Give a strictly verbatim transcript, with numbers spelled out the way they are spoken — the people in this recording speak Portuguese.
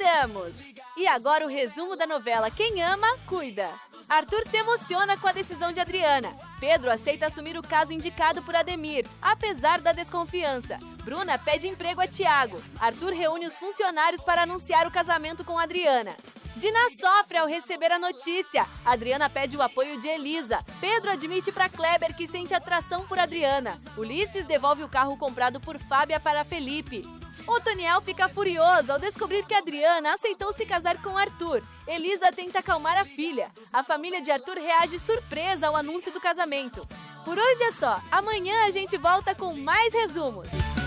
Chegamos! E agora o resumo da novela Quem Ama, Cuida. Arthur se emociona com a decisão de Adriana. Pedro aceita assumir o caso indicado por Ademir, apesar da desconfiança. Bruna pede emprego a Tiago. Arthur reúne os funcionários para anunciar o casamento com Adriana. Dina sofre ao receber a notícia. Adriana pede o apoio de Elisa. Pedro admite para Kleber que sente atração por Adriana. Ulisses devolve o carro comprado por Fábia para Felipe. Otoniel fica furioso ao descobrir que Adriana aceitou se casar com Arthur. Elisa tenta acalmar a filha. A família de Arthur reage surpresa ao anúncio do casamento. Por hoje é só. Amanhã a gente volta com mais resumos.